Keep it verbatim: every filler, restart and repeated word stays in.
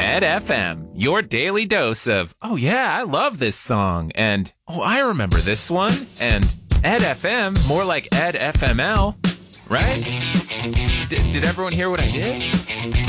Ed F M, your daily dose of, oh yeah, I love this song, and, oh, I remember this one, and Ed F M, more like Ed F M L, right? D- did everyone hear what I did?